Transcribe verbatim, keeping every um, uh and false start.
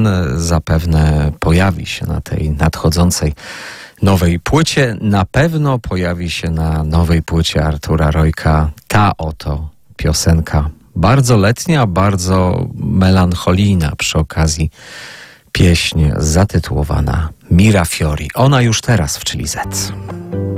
ten zapewne pojawi się na tej nadchodzącej nowej płycie. Na pewno pojawi się na nowej płycie Artura Rojka ta oto piosenka. Bardzo letnia, bardzo melancholijna przy okazji pieśń zatytułowana Mirafiori. Ona już teraz w Chili Z.